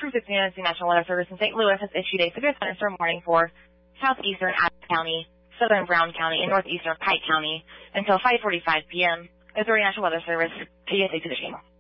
6:50 minutes, the National Weather Service in St. Louis has issued a severe thunderstorm warning for southeastern Adams County, southern Brown County, and northeastern Pike County until 5:45 p.m. Missouri National Weather Service, KSA position.